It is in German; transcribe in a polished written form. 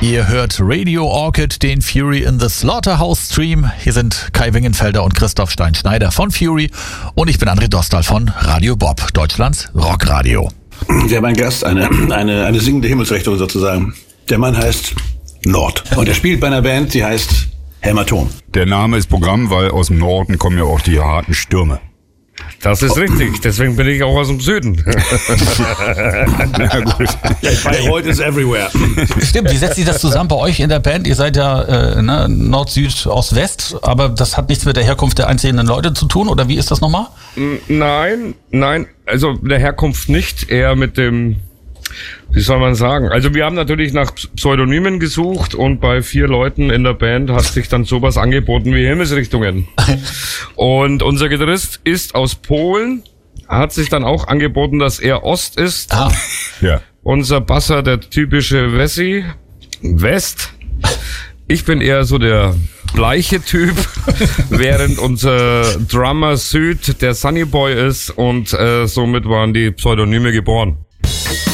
Ihr hört Radio Orchid, den Fury in the Slaughterhouse Stream. Hier sind Kai Wingenfelder und Christoph Stein-Schneider von Fury und ich bin André Dostal von Radio Bob, Deutschlands Rockradio. Wir haben einen Gast, eine singende Himmelsrichtung sozusagen. Der Mann heißt Nord und er spielt bei einer Band, die heißt Hämatom. Der Name ist Programm, weil aus dem Norden kommen ja auch die harten Stürme. Das ist richtig, deswegen bin ich auch aus dem Süden. Na gut. Bayreuth is everywhere. Stimmt, wie setzt sich das zusammen bei euch in der Band? Ihr seid ja Nord, Süd, Ost, West, aber das hat nichts mit der Herkunft der einzelnen Leute zu tun, oder wie ist das nochmal? Nein, also der Herkunft nicht, eher mit dem, wie soll man sagen, also wir haben natürlich nach Pseudonymen gesucht und bei 4 Leuten in der Band hat sich dann sowas angeboten wie Himmelsrichtungen. Und unser Gitarrist ist aus Polen, hat sich dann auch angeboten, dass er Ost ist. Ah. Ja. Unser Basser, der typische Wessi, West. Ich bin eher so der bleiche Typ, während unser Drummer Süd der Sunny Boy ist und somit waren die Pseudonyme geboren.